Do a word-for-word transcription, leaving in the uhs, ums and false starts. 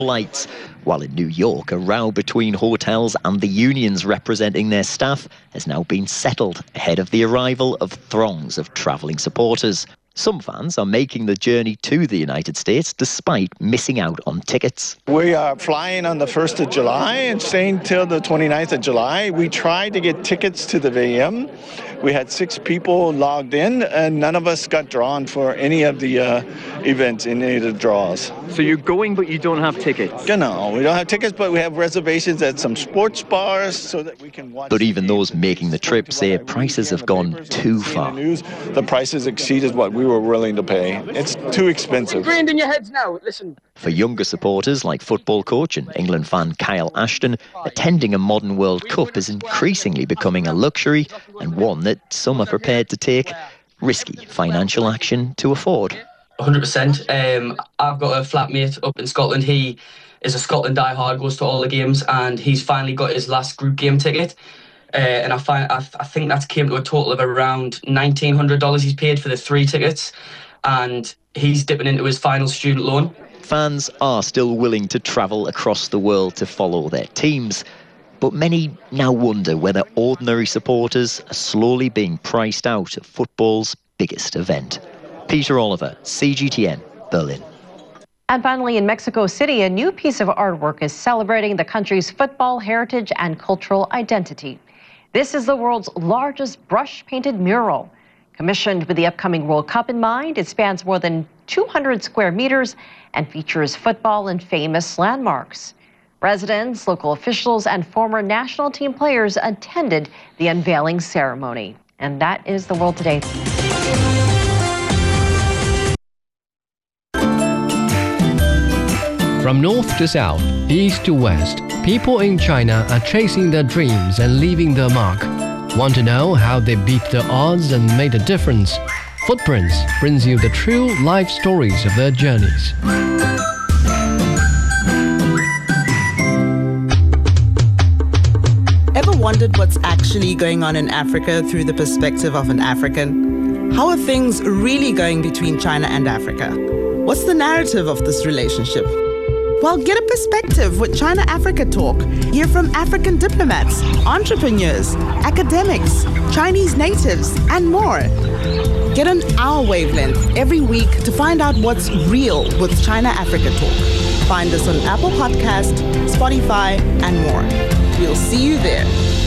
flights. While in New York, a row between hotels and the unions representing their staff has now been settled ahead of the arrival of throngs of travelling supporters. Some fans are making the journey to the United States despite missing out on tickets. We are flying on the first of July and staying till the twenty-ninth of July. We tried to get tickets to the V M. We had six people logged in and none of us got drawn for any of the uh, events, any of the draws. So you're going but you don't have tickets? No, we don't have tickets, but we have reservations at some sports bars so that we can watch. But even those making the trip say prices have gone too far. The prices exceeded what we were willing to pay. It's too expensive. Grand in your heads now, listen. For younger supporters like football coach and England fan Kyle Ashton, attending a modern World Cup is increasingly becoming a luxury and one that some are prepared to take risky financial action to afford. one hundred percent. Um, I've got a flatmate up in Scotland. He is a Scotland diehard, goes to all the games, and he's finally got his last group game ticket. Uh, and I find I, I think that's came to a total of around nineteen hundred dollars he's paid for the three tickets, and he's dipping into his final student loan. Fans are still willing to travel across the world to follow their teams, but many now wonder whether ordinary supporters are slowly being priced out of football's biggest event. Peter Oliver, C G T N, Berlin. And finally, in Mexico City, a new piece of artwork is celebrating the country's football heritage and cultural identity. This is the world's largest brush-painted mural. Commissioned with the upcoming World Cup in mind, it spans more than two hundred square meters and features football and famous landmarks. Residents, local officials, and former national team players attended the unveiling ceremony. And that is The World Today. From north to south, east to west, people in China are chasing their dreams and leaving their mark. Want to know how they beat the odds and made a difference? Footprints brings you the true life stories of their journeys. Ever wondered what's actually going on in Africa through the perspective of an African? How are things really going between China and Africa? What's the narrative of this relationship? Well, get a perspective with China Africa Talk. Hear from African diplomats, entrepreneurs, academics, Chinese natives, and more. Get on our wavelength every week to find out what's real with China Africa Talk. Find us on Apple Podcast, Spotify, and more. We'll see you there.